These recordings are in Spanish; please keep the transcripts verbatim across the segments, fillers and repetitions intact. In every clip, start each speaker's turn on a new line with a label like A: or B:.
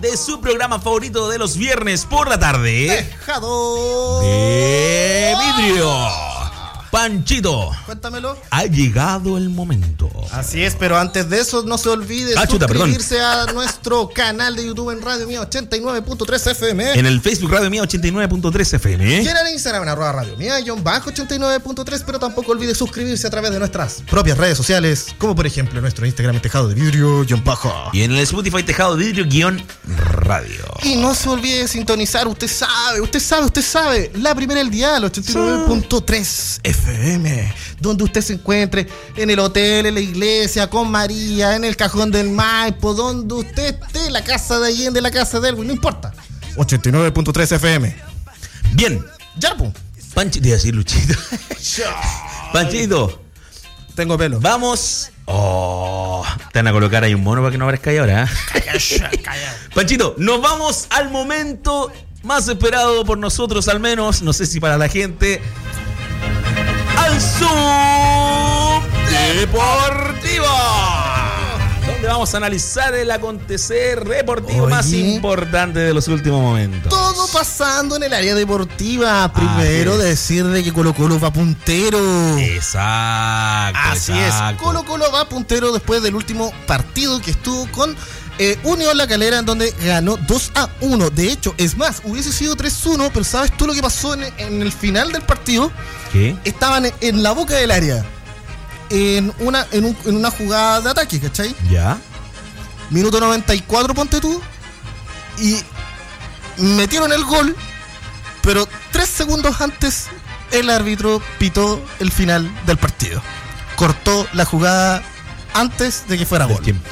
A: de su programa favorito de los viernes por la tarde.
B: Tejado
A: de vidrio. Panchito,
B: cuéntamelo.
A: Ha llegado el momento.
B: Así es, pero antes de eso no se olvide
A: ah, chuta,
B: suscribirse
A: perdón.
B: a nuestro canal de YouTube en Radio Mía ochenta y nueve punto tres F M.
A: En el Facebook Radio Mía ochenta y nueve punto tres F M.
B: Y en el Instagram en arroba Radio Mía ochenta y nueve punto tres, pero tampoco olvide suscribirse a través de nuestras propias redes sociales, como por ejemplo nuestro Instagram en Tejado de Vidrio guión bajo.
A: Y en el Spotify Tejado de Vidrio guión radio.
B: Y no se olvide de sintonizar, usted sabe, usted sabe, usted sabe, la primera del dial, ochenta y nueve punto tres F M, donde usted se encuentre en el hotel, en la iglesia, con María, en el cajón del Maipo, donde usted esté, la casa de Allende, la casa de Elwin, no importa. ochenta y nueve punto tres F M.
A: Bien.
B: Ya, po.
A: Panchito, iba a decir Luchito. Panchito.
B: Tengo pelo.
A: Vamos. Oh, te van a colocar ahí un mono para que no aparezca ahí ahora. ¿eh? Panchito, nos vamos al momento más esperado por nosotros, al menos, no sé si para la gente. Al Zoom Deportivo, donde vamos a analizar el acontecer deportivo
B: Oye,
A: más importante de los últimos momentos.
B: Todo pasando en el área deportiva. Primero decirle que Colo Colo va puntero.
A: Exacto.
B: Así
A: exacto.
B: es. Colo Colo va puntero después del último partido que estuvo con eh, Unión La Calera, en donde ganó dos a uno. De hecho, es más, hubiese sido tres uno, pero ¿sabes tú lo que pasó en, en el final del partido?
A: ¿Qué?
B: Estaban en, en la boca del área, en una, en, un, en una jugada de ataque, ¿cachai?
A: Ya.
B: Minuto noventa y cuatro, ponte tú, y metieron el gol, pero tres segundos antes el árbitro pitó el final del partido. Cortó la jugada antes de que fuera
A: Del
B: gol.
A: tiempo.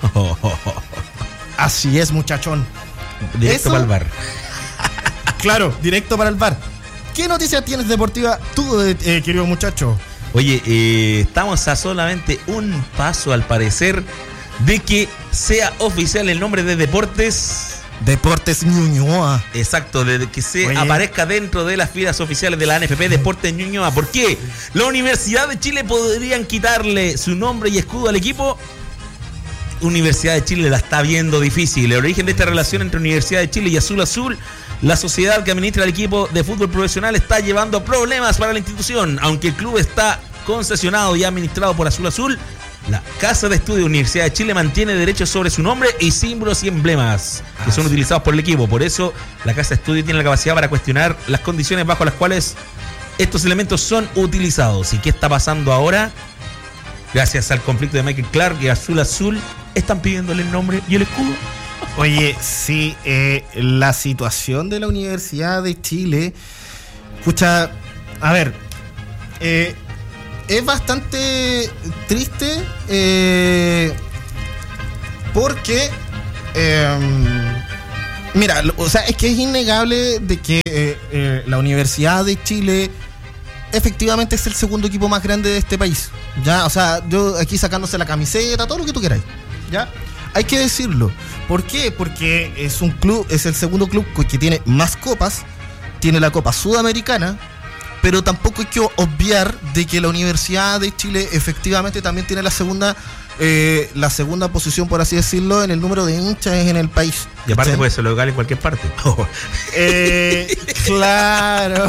B: Así es, muchachón.
A: Directo
B: Eso-
A: para el bar.
B: Claro, directo para el bar. ¿Qué noticias tienes deportiva tú, eh, eh, querido muchacho?
A: Oye, eh, estamos a solamente un paso, al parecer, de que sea oficial el nombre de Deportes.
B: Deportes Ñuñoa.
A: Exacto, de que se
B: Oye.
A: aparezca dentro de las filas oficiales de la N F P Deportes Ñuñoa. ¿Por qué? La Universidad de Chile podrían quitarle su nombre y escudo al equipo. Universidad de Chile la está viendo difícil. El origen de esta relación entre Universidad de Chile y Azul Azul, la sociedad que administra el equipo de fútbol profesional, está llevando problemas para la institución. Aunque el club está concesionado y administrado por Azul Azul, la Casa de Estudio de Universidad de Chile mantiene derechos sobre su nombre y símbolos y emblemas que son utilizados por el equipo. Por eso, la Casa de Estudio tiene la capacidad para cuestionar las condiciones bajo las cuales estos elementos son utilizados. ¿Y qué está pasando ahora? Gracias al conflicto de Michael Clark y Azul Azul, están pidiéndole el nombre y el escudo.
B: Oye, sí, eh, la situación de la Universidad de Chile, pucha, a ver, eh, es bastante triste eh, porque, eh, mira, o sea, es que es innegable de que eh, eh, la Universidad de Chile efectivamente es el segundo equipo más grande de este país. Ya, o sea, yo aquí sacándose la camiseta, todo lo que tú queráis. Ya, hay que decirlo. ¿Por qué? Porque es un club, es el segundo club que tiene más copas, tiene la Copa Sudamericana, pero tampoco hay que obviar de que la Universidad de Chile efectivamente también tiene la segunda, eh, la segunda posición, por así decirlo, en el número de hinchas en el país.
A: Y aparte
B: ¿Cachai?
A: puede ser local en cualquier parte.
B: Eh, claro.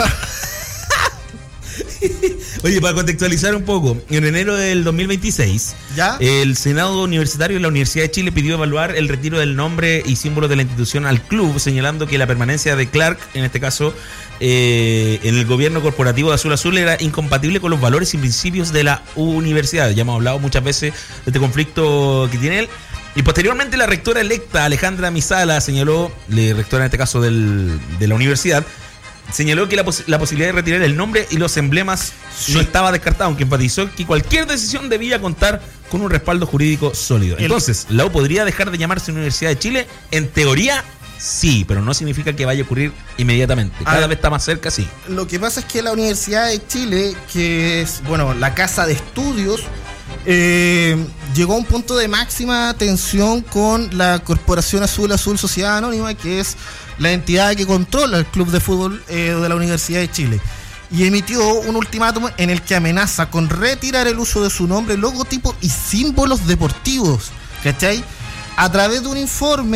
A: Oye, para contextualizar un poco, en enero del dos mil veintiséis,
B: ¿Ya?
A: el Senado Universitario de la Universidad de Chile pidió evaluar el retiro del nombre y símbolos de la institución al club, señalando que la permanencia de Clark, en este caso, eh, en el gobierno corporativo de Azul Azul, era incompatible con los valores y principios de la universidad. Ya hemos hablado muchas veces de este conflicto que tiene él. Y posteriormente la rectora electa, Alejandra Misala, señaló, la rectora en este caso del, de la universidad, señaló que la, pos- la posibilidad de retirar el nombre y los emblemas
B: Sí.
A: no estaba descartada, aunque enfatizó que cualquier decisión debía contar con un respaldo jurídico sólido.
B: El-
A: Entonces, ¿la U podría dejar de llamarse Universidad de Chile? En teoría, sí, pero no significa que vaya a ocurrir inmediatamente. Cada
B: ver.
A: vez está más cerca, sí.
B: Lo que pasa es que la Universidad de Chile, que es, bueno, la casa de estudios, eh, llegó a un punto de máxima tensión con la Corporación Azul Azul Sociedad Anónima, que es la entidad que controla el club de fútbol eh, de la Universidad de Chile. Y emitió un ultimátum en el que amenaza con retirar el uso de su nombre, logotipo y símbolos deportivos, ¿cachai? A través de un informe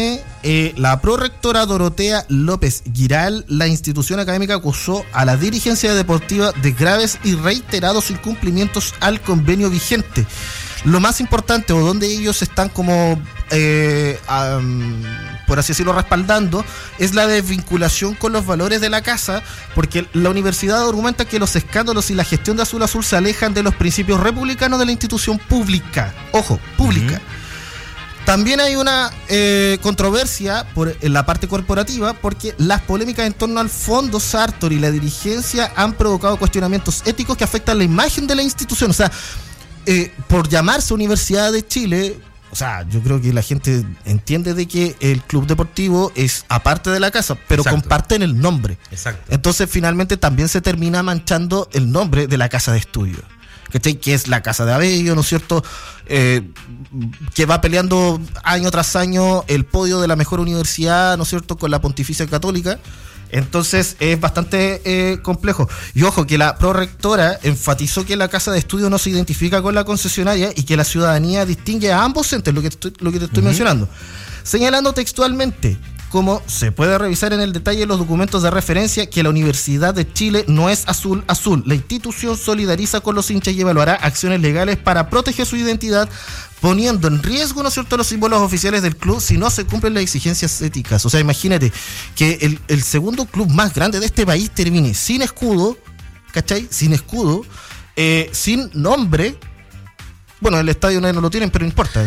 B: eh, la prorectora Dorotea López Giral, la institución académica acusó a la dirigencia deportiva de graves y reiterados incumplimientos al convenio vigente. Lo más importante, o donde ellos están como, eh, um, por así decirlo, respaldando, es la desvinculación con los valores de la casa, porque la universidad argumenta que los escándalos y la gestión de Azul Azul se alejan de los principios republicanos de la institución pública. Ojo, pública. Uh-huh. También hay una eh, controversia por, en la parte corporativa, porque las polémicas en torno al fondo Sartor y la dirigencia han provocado cuestionamientos éticos que afectan la imagen de la institución. O sea, Eh, por llamarse Universidad de Chile, o sea, yo creo que la gente entiende de que el club deportivo es aparte de la casa, pero Exacto. comparten el nombre.
A: Exacto.
B: Entonces, finalmente también se termina manchando el nombre de la casa de estudio, ¿cachai? Que es la casa de Abello, ¿no es cierto? Eh, que va peleando año tras año el podio de la mejor universidad, ¿no es cierto?, con la Pontificia Católica. Entonces es bastante eh, complejo. Y ojo, que la prorectora enfatizó que la casa de estudio no se identifica con la concesionaria y que la ciudadanía distingue a ambos entes, lo que te estoy, lo que te estoy uh-huh. mencionando. Señalando textualmente, como se puede revisar en el detalle los documentos de referencia, que la Universidad de Chile no es Azul Azul. La institución solidariza con los hinchas y evaluará acciones legales para proteger su identidad, poniendo en riesgo, ¿no es cierto?, los símbolos oficiales del club si no se cumplen las exigencias éticas. O sea, imagínate que el, el segundo club más grande de este país termine sin escudo, ¿cachai? Sin escudo, eh, sin nombre. Bueno, el estadio no lo tienen, pero no importa.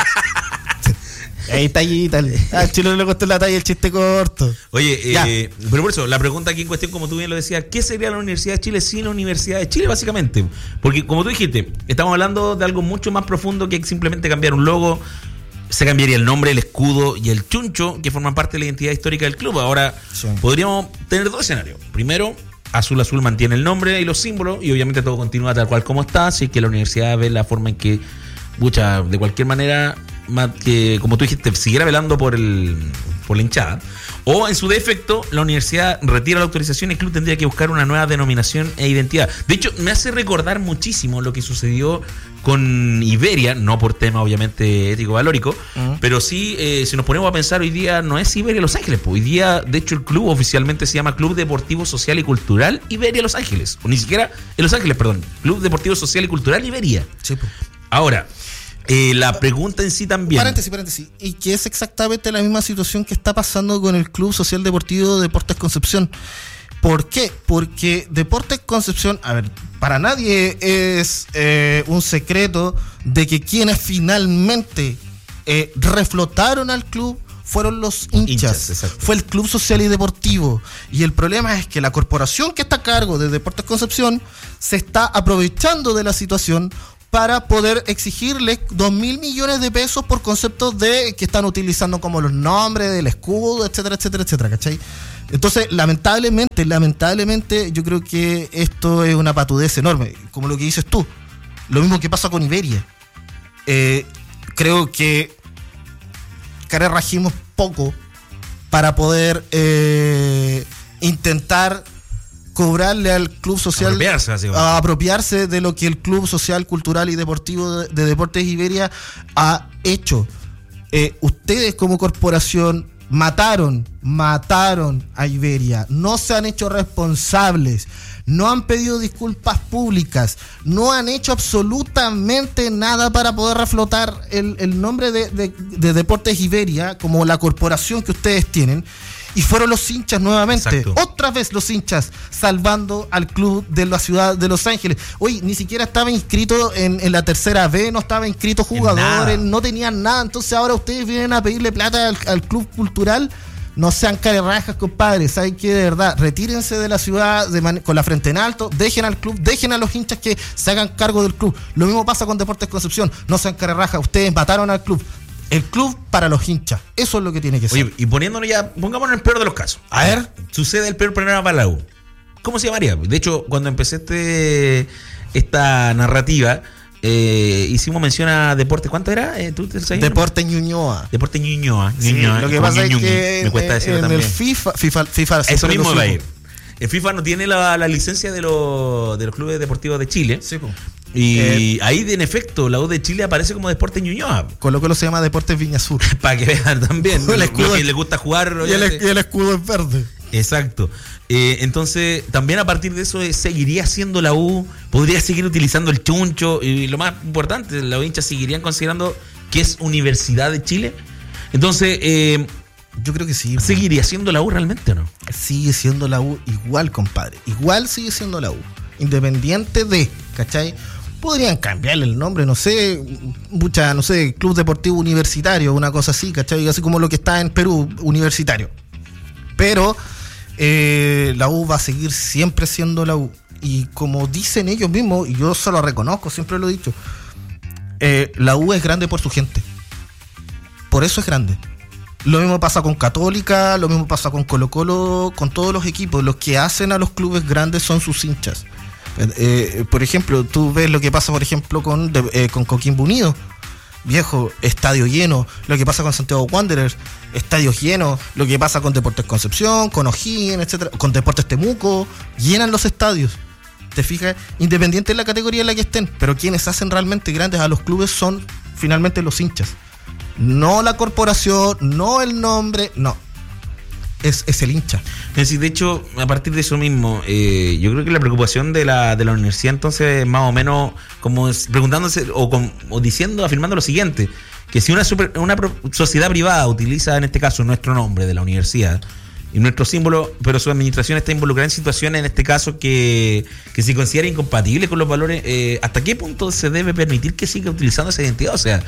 B: Ahí está ahí, tal. Ah, el chilo le costó la talla el chiste corto.
A: Oye, eh, pero por eso, la pregunta aquí en cuestión, como tú bien lo decías, ¿qué sería la Universidad de Chile sin la Universidad de Chile, básicamente? Porque, como tú dijiste, estamos hablando de algo mucho más profundo que simplemente cambiar un logo. Se cambiaría el nombre, el escudo y el chuncho, que forman parte de la identidad histórica del club. Ahora, sí. podríamos tener dos escenarios. Primero, Azul Azul mantiene el nombre y los símbolos, y obviamente todo continúa tal cual como está, así que la universidad ve la forma en que, mucha, de cualquier manera, que, como tú dijiste, siguiera velando por el por la hinchada, o en su defecto la universidad retira la autorización y el club tendría que buscar una nueva denominación e identidad. De hecho, me hace recordar muchísimo lo que sucedió con Iberia, no por tema obviamente ético-valórico, uh-huh. pero sí, eh, si nos ponemos a pensar, hoy día no es Iberia Los Ángeles, pues hoy día, de hecho, el club oficialmente se llama Club Deportivo Social y Cultural Iberia Los Ángeles, o ni siquiera en Los Ángeles, perdón, Club Deportivo Social y Cultural Iberia.
B: Sí, pues.
A: Ahora, Eh, la pregunta en sí también.
B: Paréntesis, paréntesis. Y que es exactamente la misma situación que está pasando con el Club Social Deportivo Deportes Concepción. ¿Por qué? Porque Deportes Concepción, a ver, para nadie es eh, un secreto de que quienes finalmente eh, reflotaron al club fueron los hinchas, hinchas fue el Club Social y Deportivo, y el problema es que la corporación que está a cargo de Deportes Concepción se está aprovechando de la situación para poder exigirles dos mil millones de pesos por conceptos de que están utilizando como los nombres del escudo, etcétera, etcétera, etcétera, ¿cachai? Entonces, lamentablemente, lamentablemente, yo creo que esto es una patudez enorme, como lo que dices tú. Lo mismo que pasa con Iberia. Eh, creo que carerrajimos poco para poder eh, intentar cobrarle al club social,
A: apropiarse,
B: a apropiarse de lo que el Club Social, Cultural y Deportivo de, de Deportes Iberia ha hecho. Eh, ustedes como corporación mataron, mataron a Iberia, no se han hecho responsables, no han pedido disculpas públicas, no han hecho absolutamente nada para poder reflotar el, el nombre de, de, de Deportes Iberia como la corporación que ustedes tienen. Y fueron los hinchas nuevamente, Exacto. otra vez los hinchas, salvando al club de la ciudad de Los Ángeles. Oye, ni siquiera estaba inscrito en, en la tercera B, no estaba inscrito jugadores, no tenían nada. Entonces ahora ustedes vienen a pedirle plata al, al club cultural. No sean carerrajas, compadre. Saben que de verdad, retírense de la ciudad de man- con la frente en alto, dejen al club, dejen a los hinchas que se hagan cargo del club. Lo mismo pasa con Deportes Concepción. No sean carerrajas, ustedes mataron al club. El club para los hinchas. Eso es lo que tiene que ser.
A: Oye, y poniéndonos ya, pongámonos en el peor de los casos.
B: A ver.
A: Sucede el peor problema para la U. ¿Cómo se llamaría? De hecho, cuando empecé este esta narrativa, eh, hicimos mención a Deportes. ¿Cuánto era? Eh, ¿tú te sabes?
B: Deportes Ñuñoa.
A: Deportes Ñuñoa.
B: Sí,
A: Ñuñoa.
B: Lo que pasa
A: Ñuñoa.
B: es que
A: me cuesta decirlo
B: en
A: también.
B: el FIFA, FIFA, FIFA
A: eso mismo va a ir. El FIFA no tiene la, la licencia de los, de los clubes deportivos de Chile.
B: Sí, pues.
A: Y
B: Eh,
A: ahí, en efecto, la U de Chile aparece como Deportes Ñuñoa.
B: Colo Colo se llama Deportes Viña Sur.
A: Para que vean también.
B: El
A: lo,
B: escudo
A: lo que
B: es-
A: le gusta jugar.
B: y, el,
A: obviamente.
B: y el escudo es verde.
A: Exacto. Eh, entonces, también a partir de eso, eh, seguiría siendo la U, podría seguir utilizando el chuncho. Y lo más importante, los hinchas seguirían considerando que es Universidad de Chile. Entonces, eh,
B: Yo creo que sí.
A: ¿seguiría siendo la U realmente o no?
B: Sigue siendo la U igual, compadre. Igual sigue siendo la U. Independiente de, ¿cachai? Podrían cambiarle el nombre, no sé, mucha, no sé, Club Deportivo Universitario, una cosa así, ¿cachai? Así como lo que está en Perú, Universitario. Pero eh, la U va a seguir siempre siendo la U. Y como dicen ellos mismos, y yo se lo reconozco, siempre lo he dicho, eh, la U es grande por su gente. Por eso es grande. Lo mismo pasa con Católica, lo mismo pasa con Colo Colo, con todos los equipos. Los que hacen a los clubes grandes son sus hinchas. Eh, eh, por ejemplo, tú ves lo que pasa, por ejemplo, con, de- eh, con Coquimbo Unido. Viejo, estadio lleno. Lo que pasa con Santiago Wanderers, estadios llenos. Lo que pasa con Deportes Concepción, con O'Higgins, etcétera, con Deportes Temuco, llenan los estadios. ¿Te fijas? Independiente de la categoría en la que estén, pero quienes hacen realmente grandes a los clubes son finalmente los hinchas. No la corporación, no el nombre, no. Es, es el hincha.
A: Es decir, de hecho, a partir de eso mismo, eh, yo creo que la preocupación de la, de la universidad entonces más o menos como es, preguntándose o, con, o diciendo, afirmando lo siguiente, que si una, super, una pro, sociedad privada utiliza en este caso nuestro nombre de la universidad y nuestro símbolo, pero su administración está involucrada en situaciones en este caso que, que se considera incompatible con los valores, eh, ¿hasta qué punto se debe permitir que siga utilizando esa identidad? O sea,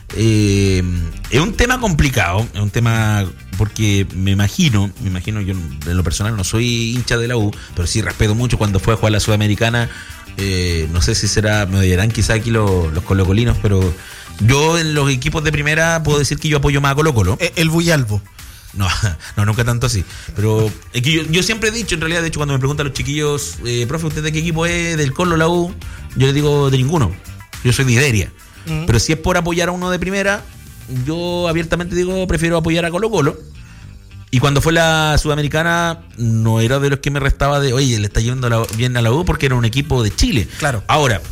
A: eh, es un tema complicado, es un tema porque me imagino, me imagino, yo en lo personal no soy hincha de la U, pero sí respeto mucho cuando fue a jugar la Sudamericana. Eh, no sé si será, me dirán quizá aquí los, los colocolinos, pero yo en los equipos de primera puedo decir que yo apoyo más a Colo Colo.
B: El Buyalbo.
A: No, no, nunca tanto así. Pero es que yo, yo siempre he dicho, en realidad, de hecho, cuando me preguntan los chiquillos, eh, profe, ¿usted de qué equipo es? ¿Del Colo, la U? Yo les digo de ninguno. Yo soy de Iberia. Mm. Pero si es por apoyar a uno de primera, yo abiertamente digo, prefiero apoyar a Colo Colo. Y cuando fue la Sudamericana, no era de los que me restaba de, oye, le está yendo la, bien a la U porque era un equipo de Chile.
B: Claro.
A: Ahora,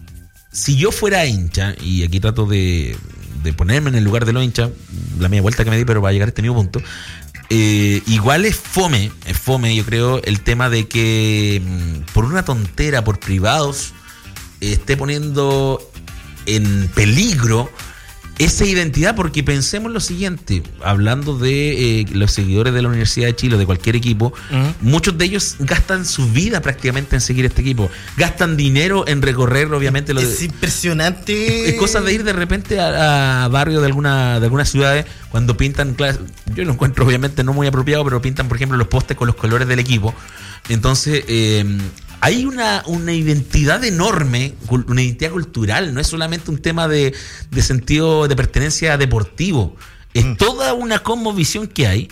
A: si yo fuera hincha, y aquí trato de, de ponerme en el lugar de los hinchas, la media vuelta que me di, pero para llegar a este mismo punto, eh, igual es fome, es fome, yo creo, el tema de que mmm, por una tontera, por privados, eh, esté poniendo en peligro esa identidad, porque pensemos lo siguiente, hablando de eh, los seguidores de la Universidad de Chile o de cualquier equipo, uh-huh. muchos de ellos gastan su vida prácticamente en seguir este equipo, gastan dinero en recorrer, obviamente. Lo
B: es
A: de,
B: impresionante.
A: Es cosa de ir de repente a, a barrios de alguna de algunas ciudades cuando pintan, claro, yo lo encuentro obviamente no muy apropiado, pero pintan, por ejemplo, los postes con los colores del equipo. Entonces, eh, hay una, una identidad enorme, una identidad cultural, no es solamente un tema de, de sentido de pertenencia deportivo, es mm. toda una cosmovisión que hay,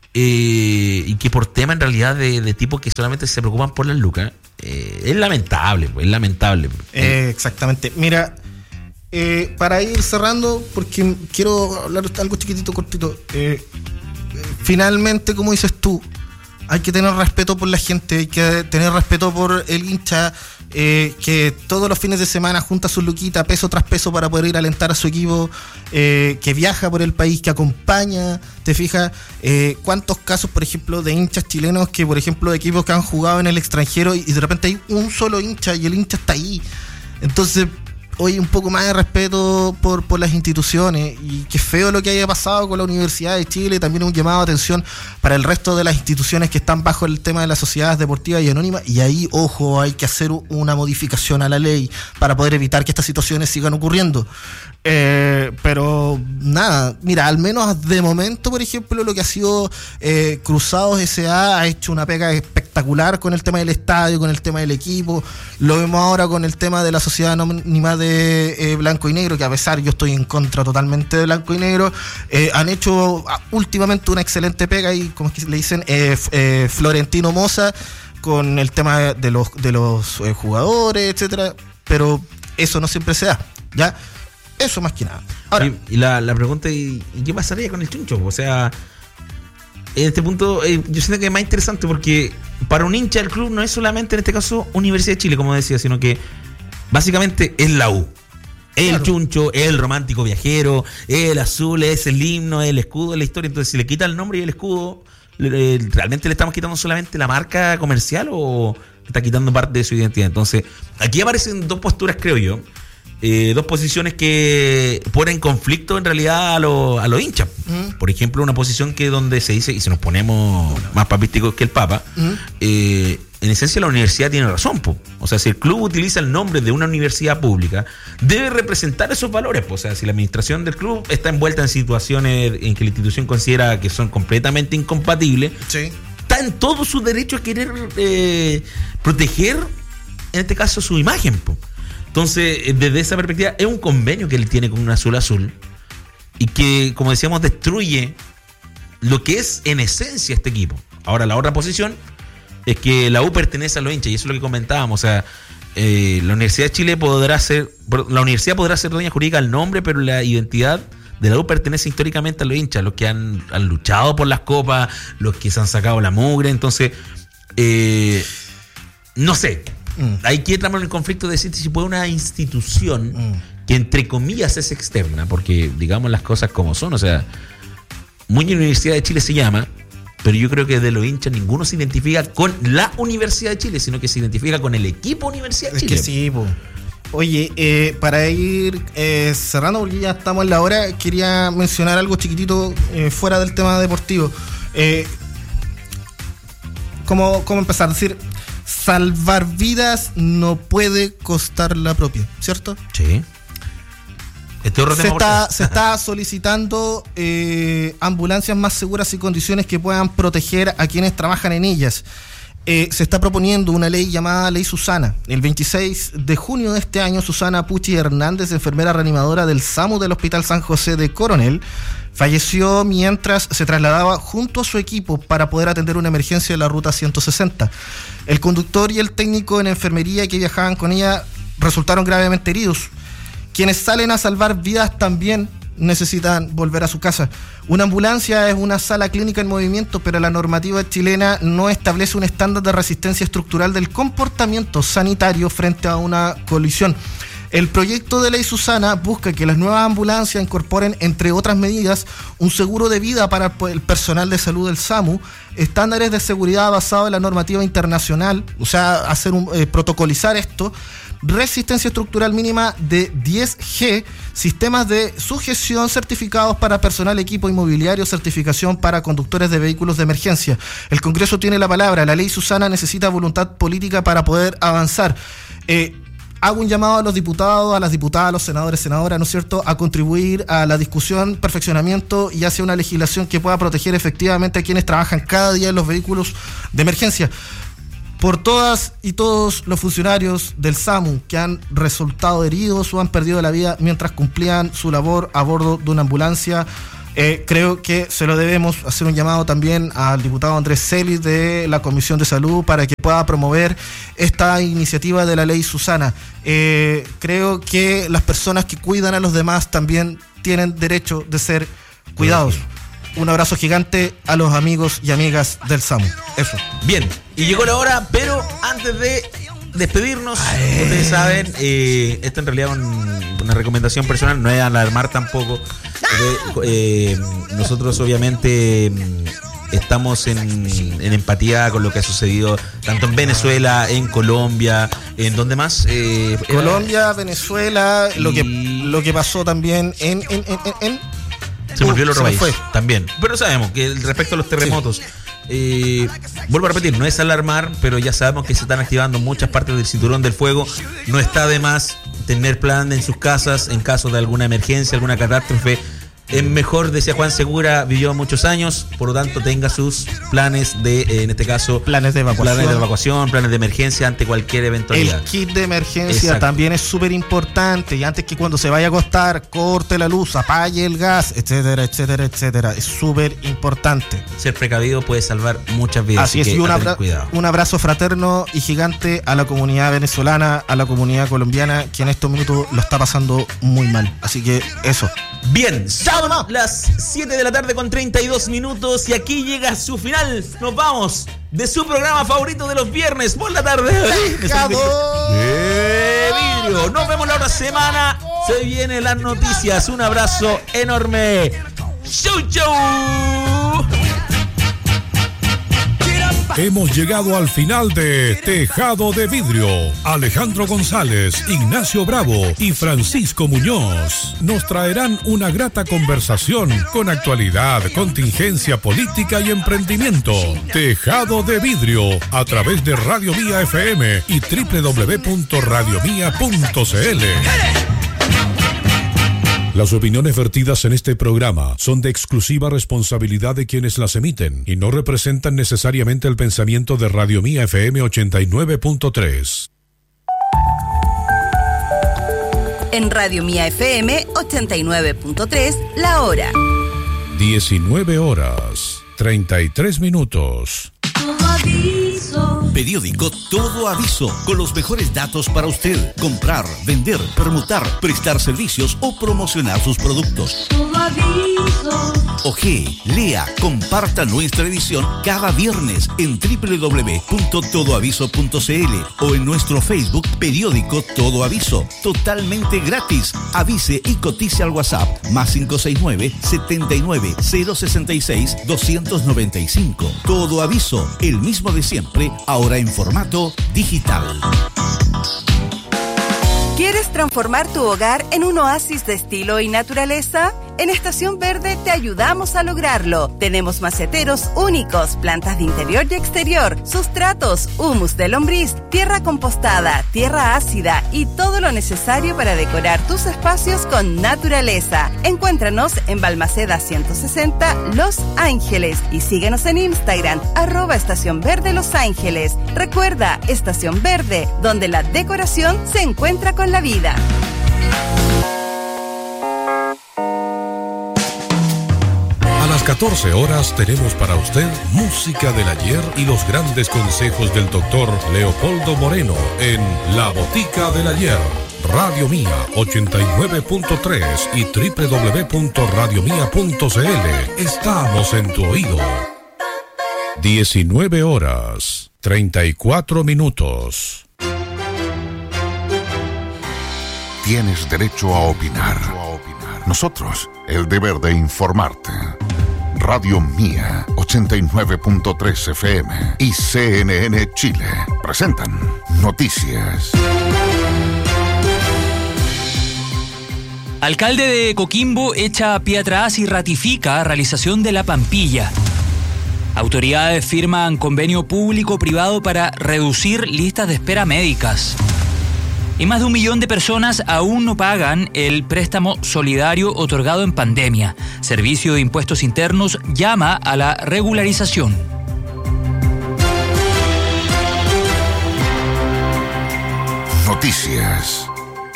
A: eh, y que por tema en realidad de, de tipos que solamente se preocupan por las lucas, eh, es lamentable, es lamentable.
B: Eh, exactamente, mira, eh, para ir cerrando, porque quiero hablar algo chiquitito, cortito, eh, finalmente, como dices tú, hay que tener respeto por la gente, hay que tener respeto por el hincha, eh, que todos los fines de semana junta su luquita peso tras peso para poder ir a alentar a su equipo, eh, que viaja por el país, que acompaña, te fijas, eh, cuántos casos, por ejemplo, de hinchas chilenos que, por ejemplo, de equipos que han jugado en el extranjero y de repente hay un solo hincha y el hincha está ahí. Entonces, hoy un poco más de respeto por, por las instituciones, y qué feo lo que haya pasado con la Universidad de Chile. También un llamado de atención para el resto de las instituciones que están bajo el tema de las sociedades deportivas y anónimas, y ahí, ojo, hay que hacer una modificación a la ley para poder evitar que estas situaciones sigan ocurriendo. Eh, pero nada, mira, al menos de momento, por ejemplo, lo que ha sido eh, Cruzados S A ha hecho una pega espectacular con el tema del estadio, con el tema del equipo. Lo vemos ahora con el tema de la sociedad anónima de eh, Blanco y Negro, que a pesar, yo estoy en contra totalmente de Blanco y Negro, eh, han hecho últimamente una excelente pega, y como es que le dicen, eh, eh, Florentino Moza, con el tema de los, de los eh, jugadores, etcétera. Pero eso no siempre se da, ¿ya? Eso más que nada. Ahora,
A: y, y la, la pregunta, ¿y, ¿y qué pasaría con el chuncho? O sea, en este punto eh, yo siento que es más interesante, porque para un hincha del club no es solamente en este caso Universidad de Chile, como decía, sino que básicamente es la U. El
B: claro.
A: chuncho, el romántico viajero, el azul, es el himno, el escudo de la historia. Entonces, si le quita el nombre y el escudo, le, ¿realmente le estamos quitando solamente la marca comercial o le está quitando parte de su identidad? Entonces, aquí aparecen dos posturas, creo yo. Eh, dos posiciones que ponen conflicto en realidad a los a los hinchas. Mm. Por ejemplo, una posición que donde se dice, y si nos ponemos más papísticos que el Papa, mm. eh, en esencia la universidad tiene razón, po. O sea, si el club utiliza el nombre de una universidad pública, debe representar esos valores, po. O sea, si la administración del club está envuelta en situaciones en que la institución considera que son completamente incompatibles,
B: sí.
A: está en todo su derecho a querer eh, proteger, en este caso, su imagen, po. Entonces, desde esa perspectiva, es un convenio que él tiene con un Azul Azul y que, como decíamos, destruye lo que es en esencia este equipo. Ahora, la otra posición es que la U pertenece a los hinchas y eso es lo que comentábamos. O sea, eh, la Universidad de Chile podrá ser, la universidad podrá ser dueña jurídica del nombre, pero la identidad de la U pertenece históricamente a los hinchas, los que han, han luchado por las copas, los que se han sacado la mugre. Entonces, eh, no sé. Mm. Hay que entrar en el conflicto de decir si puede una institución mm. que entre comillas es externa, porque digamos las cosas como son, o sea, Muñoz Universidad de Chile se llama, pero yo creo que de los hinchas ninguno se identifica con la Universidad de Chile, sino que se identifica con el equipo Universidad de Chile.
B: Es que sí, po. Oye, eh, para ir eh, cerrando, porque ya estamos en la hora, quería mencionar algo chiquitito eh, fuera del tema deportivo. Eh, ¿cómo, ¿Cómo empezar? Es decir, salvar vidas no puede costar la propia, ¿cierto?
A: Sí. Este otro
B: se,
A: tema
B: está, se está solicitando eh, ambulancias más seguras y condiciones que puedan proteger a quienes trabajan en ellas. Eh, se está proponiendo una ley llamada Ley Susana. El veintiséis de junio de este año, Susana Pucci Hernández, enfermera reanimadora del SAMU del Hospital San José de Coronel, falleció mientras se trasladaba junto a su equipo para poder atender una emergencia en la ruta ciento sesenta. El conductor y el técnico en enfermería que viajaban con ella resultaron gravemente heridos. Quienes salen a salvar vidas también necesitan volver a su casa. Una ambulancia es una sala clínica en movimiento, pero la normativa chilena no establece un estándar de resistencia estructural del comportamiento sanitario frente a una colisión. El proyecto de ley Susana busca que las nuevas ambulancias incorporen, entre otras medidas, un seguro de vida para el personal de salud del SAMU, estándares de seguridad basados en la normativa internacional, o sea, hacer un, eh, protocolizar esto, resistencia estructural mínima de diez G, sistemas de sujeción certificados para personal, equipo inmobiliario, certificación para conductores de vehículos de emergencia. El Congreso tiene la palabra, la ley Susana necesita voluntad política para poder avanzar. Eh, Hago un llamado a los diputados, a las diputadas, a los senadores, senadoras, ¿no es cierto?, a contribuir a la discusión, perfeccionamiento y hacia una legislación que pueda proteger efectivamente a quienes trabajan cada día en los vehículos de emergencia. Por todas y todos los funcionarios del SAMU que han resultado heridos o han perdido la vida mientras cumplían su labor a bordo de una ambulancia, Eh, creo que se lo debemos hacer un llamado también al diputado Andrés Celis de la Comisión de Salud para que pueda promover esta iniciativa de la ley Susana. Eh, creo que las personas que cuidan a los demás también tienen derecho de ser cuidados. Un abrazo gigante a los amigos y amigas del SAMU. Eso.
A: Bien, y llegó la hora, pero antes de despedirnos, Ay. ustedes saben, eh, esto en realidad es un, una recomendación personal, no es alarmar tampoco. Porque, eh, nosotros obviamente estamos en, en empatía con lo que ha sucedido tanto en Venezuela, en Colombia, en donde más eh,
B: Colombia, era... Venezuela, y... lo que lo que pasó también en en, en, en...
A: se volvió el otro país también, pero sabemos que respecto a los terremotos, sí. Eh, vuelvo a repetir, no es alarmar, pero ya sabemos que se están activando muchas partes del cinturón del fuego. No está de más tener plan en sus casas en caso de alguna emergencia, alguna catástrofe. Es mejor, decía Juan Segura, vivió muchos años, por lo tanto tenga sus planes de, eh, en este caso,
B: planes de evacuación,
A: planes de evacuación, planes de emergencia ante cualquier eventualidad.
B: El kit de emergencia
A: Exacto.
B: también es súper importante, y antes que cuando se vaya a acostar, corte la luz, apague el gas, etcétera, etcétera, etcétera. Es súper importante.
A: Ser precavido puede salvar muchas vidas.
B: Así, así es, y un, abra- un abrazo fraterno y gigante a la comunidad venezolana, a la comunidad colombiana, que en estos minutos lo está pasando muy mal. Así que eso.
A: Bien, sábado las siete de la tarde con treinta y dos minutos y aquí llega su final. Nos vamos de su programa favorito de los viernes por la tarde.
B: ¡Pescado!
A: Vidrio. Nos vemos la otra semana. Se vienen las noticias. Un abrazo enorme. ¡Chau, chau!
C: Hemos llegado al final de Tejado de Vidrio. Alejandro González, Ignacio Bravo y Francisco Muñoz nos traerán una grata conversación con actualidad, contingencia política y emprendimiento. Tejado de Vidrio a través de Radio Mía F M y doble u doble u doble u punto radio mía punto c l. Las opiniones vertidas en este programa son de exclusiva responsabilidad de quienes las emiten y no representan necesariamente el pensamiento de Radio Mía F M ochenta y nueve punto tres.
D: En Radio Mía F M ochenta y nueve punto tres, la hora.
C: diecinueve horas, treinta y tres minutos.
E: Todo aviso.
F: Periódico Todo Aviso, con los mejores datos para usted. Comprar, vender, permutar, prestar servicios o promocionar sus productos.
E: Todo aviso.
F: Oje, lea, comparta nuestra edición cada viernes en doble u doble u doble u punto todo aviso punto c l o en nuestro Facebook Periódico Todo Aviso. Totalmente gratis. Avise y cotice al WhatsApp más cinco seis nueve, setenta y nueve, cero sesenta y seis, doscientos noventa y cinco. Todo Aviso, el mismo de siempre, ahora en formato digital.
D: ¿Quieres transformar tu hogar en un oasis de estilo y naturaleza? En Estación Verde te ayudamos a lograrlo. Tenemos maceteros únicos, plantas de interior y exterior, sustratos, humus de lombriz, tierra compostada, tierra ácida y todo lo necesario para decorar tus espacios con naturaleza. Encuéntranos en Balmaceda ciento sesenta, Los Ángeles, y síguenos en Instagram, arroba Estación Verde Los Ángeles. Recuerda, Estación Verde, donde la decoración se encuentra con la vida.
C: A las catorce horas tenemos para usted música del ayer y los grandes consejos del doctor Leopoldo Moreno en La Botica del Ayer. Radio Mía ochenta y nueve punto tres y doble u doble u doble u punto radio mía punto c l. Estamos en tu oído. diecinueve horas, treinta y cuatro minutos.
G: Tienes derecho a opinar. Nosotros, el deber de informarte. Radio Mía ochenta y nueve punto tres F M y C N N Chile presentan Noticias.
H: Alcalde de Coquimbo echa pie atrás y ratifica realización de la Pampilla. Autoridades firman convenio público-privado para reducir listas de espera médicas. Y más de un millón de personas aún no pagan el préstamo solidario otorgado en pandemia. Servicio de Impuestos Internos llama a la regularización.
G: Noticias.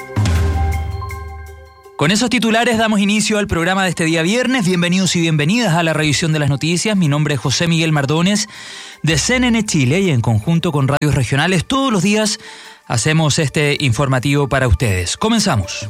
H: Con esos titulares damos inicio al programa de este día viernes. Bienvenidos y bienvenidas a la revisión de las noticias. Mi nombre es José Miguel Mardones de C N N Chile y en conjunto con radios regionales todos los días hacemos este informativo para ustedes. Comenzamos.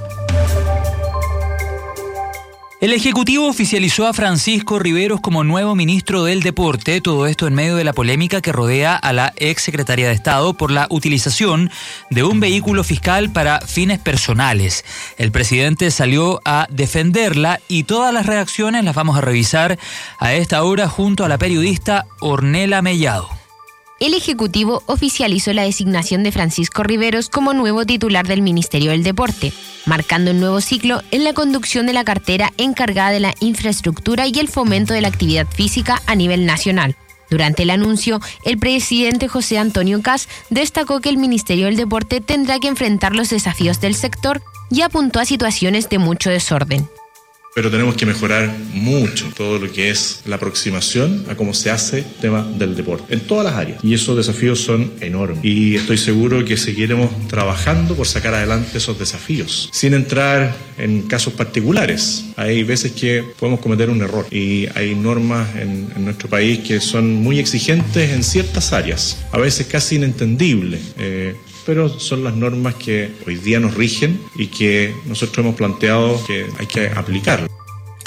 H: El Ejecutivo oficializó a Francisco Riveros como nuevo ministro del Deporte, todo esto en medio de la polémica que rodea a la ex secretaria de Estado por la utilización de un vehículo fiscal para fines personales. El presidente salió a defenderla y todas las reacciones las vamos a revisar a esta hora junto a la periodista Ornella Mellado.
I: El Ejecutivo oficializó la designación de Francisco Riveros como nuevo titular del Ministerio del Deporte, marcando un nuevo ciclo en la conducción de la cartera encargada de la infraestructura y el fomento de la actividad física a nivel nacional. Durante el anuncio, el presidente José Antonio Kast destacó que el Ministerio del Deporte tendrá que enfrentar los desafíos del sector y apuntó a situaciones de mucho desorden.
J: Pero tenemos que mejorar mucho todo lo que es la aproximación a cómo se hace el tema del deporte, en todas las áreas. Y esos desafíos son enormes. Y estoy seguro que seguiremos trabajando por sacar adelante esos desafíos, sin entrar en casos particulares. Hay veces que podemos cometer un error y hay normas en, en nuestro país que son muy exigentes en ciertas áreas, a veces casi inentendibles. Eh, pero son las normas que hoy día nos rigen y que nosotros hemos planteado que hay que aplicar.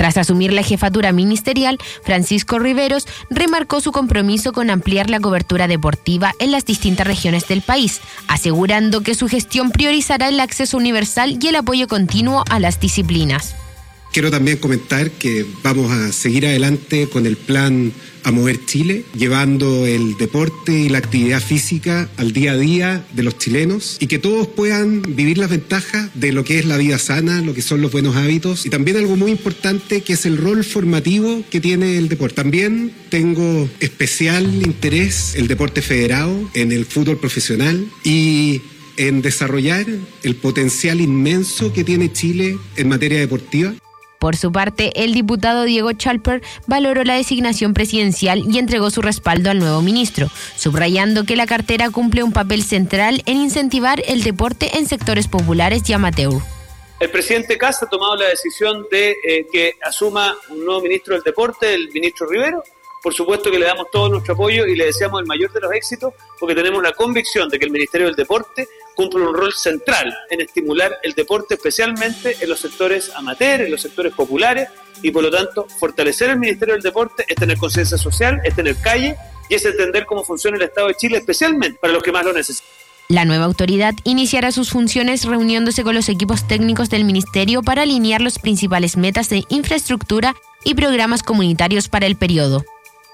I: Tras asumir la jefatura ministerial, Francisco Riveros remarcó su compromiso con ampliar la cobertura deportiva en las distintas regiones del país, asegurando que su gestión priorizará el acceso universal y el apoyo continuo a las disciplinas.
K: Quiero también comentar que vamos a seguir adelante con el plan A Mover Chile, llevando el deporte y la actividad física al día a día de los chilenos y que todos puedan vivir las ventajas de lo que es la vida sana, lo que son los buenos hábitos y también algo muy importante que es el rol formativo que tiene el deporte. También tengo especial interés el deporte federado en el fútbol profesional y en desarrollar el potencial inmenso que tiene Chile en materia deportiva.
I: Por su parte, el diputado Diego Chalper valoró la designación presidencial y entregó su respaldo al nuevo ministro, subrayando que la cartera cumple un papel central en incentivar el deporte en sectores populares y amateur.
L: El presidente Kast ha tomado la decisión de eh, que asuma un nuevo ministro del deporte, el ministro Rivero. Por supuesto que le damos todo nuestro apoyo y le deseamos el mayor de los éxitos porque tenemos la convicción de que el Ministerio del Deporte cumple un rol central en estimular el deporte, especialmente en los sectores amateur, en los sectores populares, y por lo tanto fortalecer el Ministerio del Deporte es tener conciencia social, es tener calle y es entender cómo funciona el Estado de Chile, especialmente para los que más lo necesitan.
I: La nueva autoridad iniciará sus funciones reuniéndose con los equipos técnicos del Ministerio para alinear las principales metas de infraestructura y programas comunitarios para el periodo.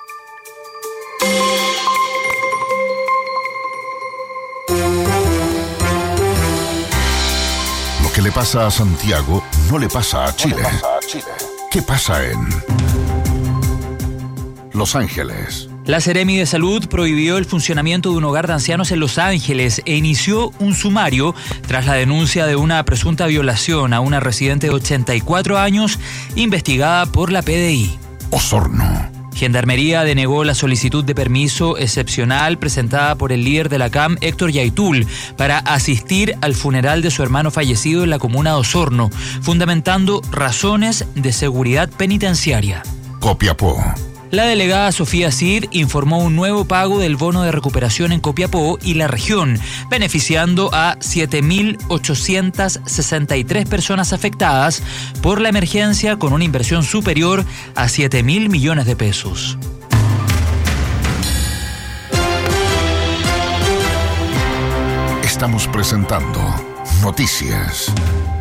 G: Lo que le pasa a Santiago no le pasa a Chile. ¿Qué pasa en Los Ángeles?
H: La Seremi de Salud prohibió el funcionamiento de un hogar de ancianos en Los Ángeles e inició un sumario tras la denuncia de una presunta violación a una residente de ochenta y cuatro años investigada por la P D I.
G: Osorno.
H: Gendarmería denegó la solicitud de permiso excepcional presentada por el líder de la C A M, Héctor Yaitul, para asistir al funeral de su hermano fallecido en la comuna de Osorno, fundamentando razones de seguridad penitenciaria.
G: Copiapó.
H: La delegada Sofía Cid informó un nuevo pago del bono de recuperación en Copiapó y la región, beneficiando a siete mil ochocientas sesenta y tres personas afectadas por la emergencia con una inversión superior a siete mil millones de pesos.
G: Estamos presentando Noticias.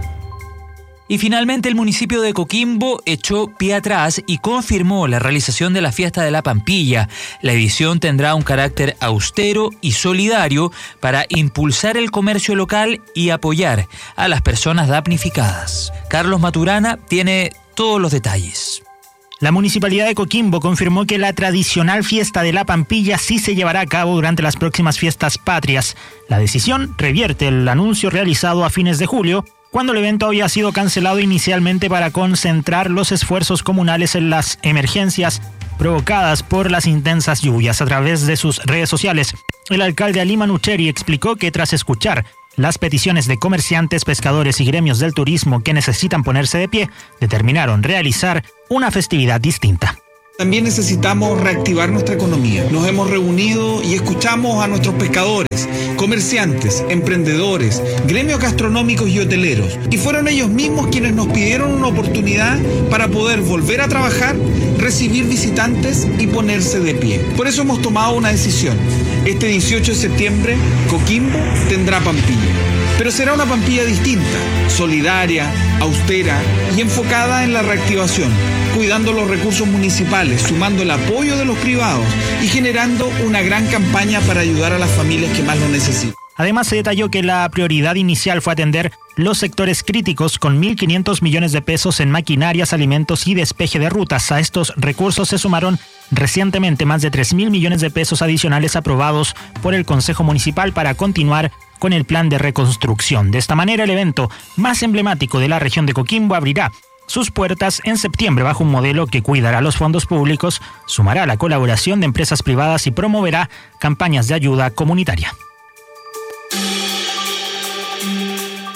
H: Y finalmente el municipio de Coquimbo echó pie atrás y confirmó la realización de la fiesta de la Pampilla. La edición tendrá un carácter austero y solidario para impulsar el comercio local y apoyar a las personas damnificadas. Carlos Maturana tiene todos los detalles.
M: La Municipalidad de Coquimbo confirmó que la tradicional fiesta de la Pampilla sí se llevará a cabo durante las próximas fiestas patrias. La decisión revierte el anuncio realizado a fines de julio, cuando el evento había sido cancelado inicialmente para concentrar los esfuerzos comunales en las emergencias provocadas por las intensas lluvias. A través de sus redes sociales, el alcalde Ali Manucheri explicó que tras escuchar las peticiones de comerciantes, pescadores y gremios del turismo que necesitan ponerse de pie, determinaron realizar una festividad distinta.
N: También necesitamos reactivar nuestra economía. Nos hemos reunido y escuchamos a nuestros pescadores, comerciantes, emprendedores, gremios gastronómicos y hoteleros. Y fueron ellos mismos quienes nos pidieron una oportunidad para poder volver a trabajar, recibir visitantes y ponerse de pie. Por eso hemos tomado una decisión. Este dieciocho de septiembre, Coquimbo tendrá Pampilla. Pero será una Pampilla distinta, solidaria, austera y enfocada en la reactivación, cuidando los recursos municipales, sumando el apoyo de los privados y generando una gran campaña para ayudar a las familias que más lo necesitan.
M: Además, se detalló que la prioridad inicial fue atender los sectores críticos con mil quinientos millones de pesos en maquinarias, alimentos y despeje de rutas. A estos recursos se sumaron recientemente más de tres mil millones de pesos adicionales aprobados por el Consejo Municipal para continuar con el plan de reconstrucción. De esta manera, el evento más emblemático de la región de Coquimbo abrirá sus puertas en septiembre bajo un modelo que cuidará los fondos públicos, sumará la colaboración de empresas privadas y promoverá campañas de ayuda comunitaria.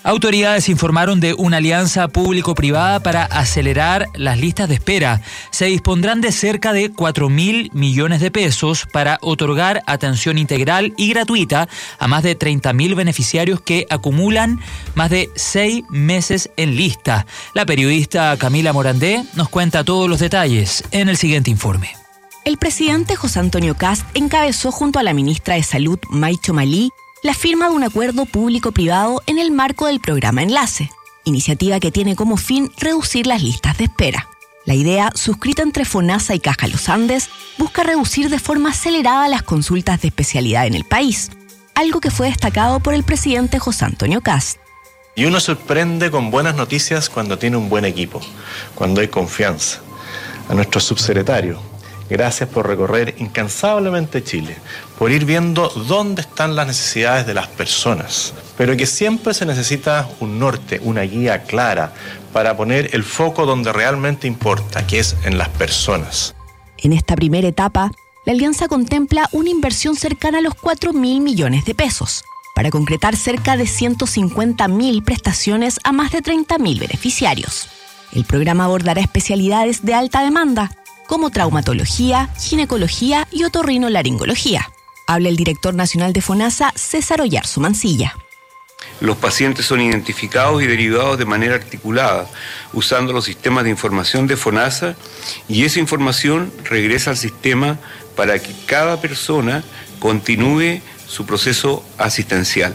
H: Autoridades informaron de una alianza público-privada para acelerar las listas de espera. Se dispondrán de cerca de cuatro mil millones de pesos para otorgar atención integral y gratuita a más de treinta mil beneficiarios que acumulan más de seis meses en lista. La periodista Camila Morandé nos cuenta todos los detalles en el siguiente informe.
O: El presidente José Antonio Kast encabezó junto a la ministra de Salud, Maicho Malí, la firma de un acuerdo público-privado en el marco del programa Enlace, iniciativa que tiene como fin reducir las listas de espera. La idea, suscrita entre FONASA y Caja Los Andes, busca reducir de forma acelerada las consultas de especialidad en el país, algo que fue destacado por el presidente José Antonio Kast.
P: Y uno sorprende con buenas noticias cuando tiene un buen equipo, cuando hay confianza. A nuestro subsecretario, gracias por recorrer incansablemente Chile, por ir viendo dónde están las necesidades de las personas, pero que siempre se necesita un norte, una guía clara para poner el foco donde realmente importa, que es en las personas.
O: En esta primera etapa, la alianza contempla una inversión cercana a los cuatro mil millones de pesos, para concretar cerca de ciento cincuenta mil prestaciones a más de treinta mil beneficiarios. El programa abordará especialidades de alta demanda, como traumatología, ginecología y otorrinolaringología. Habla el director nacional de FONASA, César Oyarzún Mancilla.
Q: Los pacientes son identificados y derivados de manera articulada, usando los sistemas de información de FONASA, y esa información regresa al sistema para que cada persona continúe su proceso asistencial.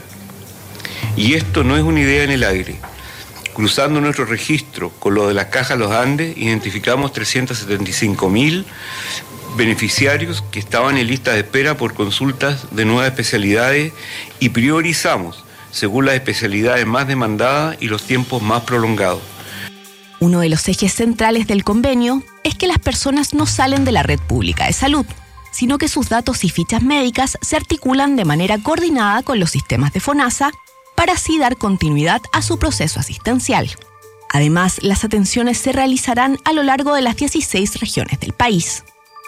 Q: Y esto no es una idea en el aire. Cruzando nuestro registro con lo de las Cajas Los Andes, identificamos trescientos setenta y cinco mil beneficiarios que estaban en lista de espera por consultas de nuevas especialidades y priorizamos según las especialidades más demandadas y los tiempos más prolongados.
O: Uno de los ejes centrales del convenio es que las personas no salen de la red pública de salud, sino que sus datos y fichas médicas se articulan de manera coordinada con los sistemas de FONASA para así dar continuidad a su proceso asistencial. Además, las atenciones se realizarán a lo largo de las dieciséis regiones del país.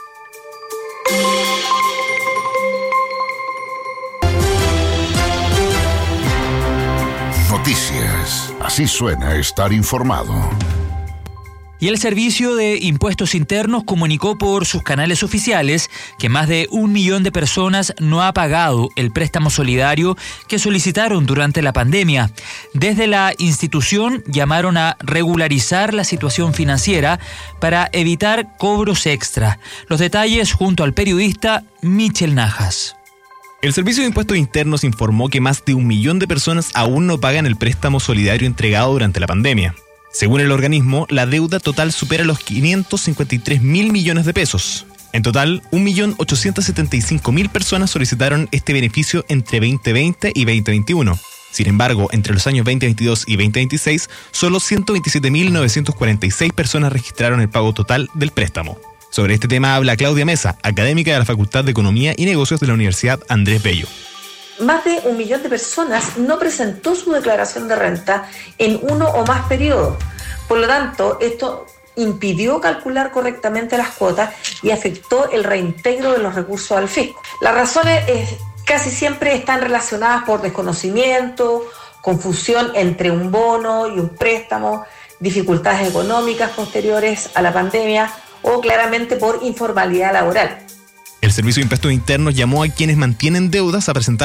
G: Noticias. Así suena estar informado.
H: Y el Servicio de Impuestos Internos comunicó por sus canales oficiales que más de un millón de personas no ha pagado el préstamo solidario que solicitaron durante la pandemia. Desde la institución llamaron a regularizar la situación financiera para evitar cobros extra. Los detalles junto al periodista Michel Najas.
R: El Servicio de Impuestos Internos informó que más de un millón de personas aún no pagan el préstamo solidario entregado durante la pandemia. Según el organismo, la deuda total supera los quinientos cincuenta y tres mil millones de pesos. En total, un millón ochocientos setenta y cinco mil personas solicitaron este beneficio entre veinte veinte y veinte veintiuno. Sin embargo, entre los años veinte veintidós y veinte veintiséis, solo ciento veintisiete mil novecientos cuarenta y seis personas registraron el pago total del préstamo. Sobre este tema habla Claudia Mesa, académica de la Facultad de Economía y Negocios de la Universidad Andrés Bello.
S: Más de un millón de personas no presentó su declaración de renta en uno o más periodos. Por lo tanto, esto impidió calcular correctamente las cuotas y afectó el reintegro de los recursos al fisco. Las razones eh, casi siempre están relacionadas por desconocimiento, confusión entre un bono y un préstamo, dificultades económicas posteriores a la pandemia o claramente por informalidad laboral.
R: El Servicio de Impuestos Internos llamó a quienes mantienen deudas a presentar